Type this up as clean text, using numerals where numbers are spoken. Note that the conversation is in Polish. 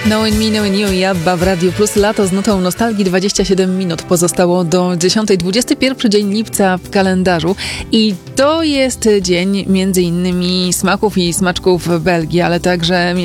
Knowing Me, Knowing You i ABBA w Radiu Plus. Lato z nutą nostalgii. 27 minut pozostało do 10. 21 dzień lipca w kalendarzu i to jest dzień między innymi smaków i smaczków Belgii, ale także